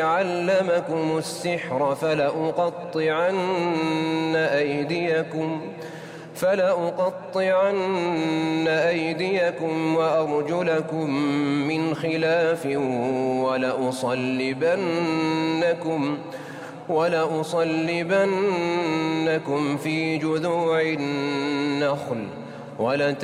علمكم السحر فلأقطعن أيديكم وأرجلكم من خلاف ولأصلبنكم في جذوع النخل